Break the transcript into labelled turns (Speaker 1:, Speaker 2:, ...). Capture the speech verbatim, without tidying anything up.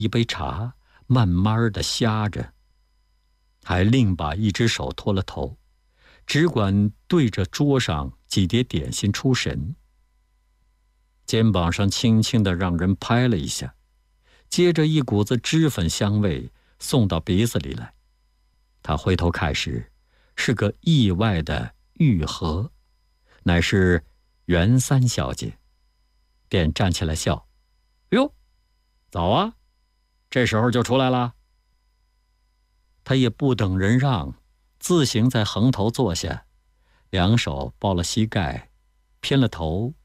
Speaker 1: 一杯茶，慢慢地呷着，还另把一只手托了头，只管对着桌上几碟点心出神。肩膀上轻轻地让人拍了一下，接着一股子脂粉香味送到鼻子里来。他回头看时，是个意外的玉盒，乃是袁三小姐，便站起来笑：“哟，早啊，这时候就出来了。”他也不等人让，自行在横头坐下，两手抱了膝盖，偏了头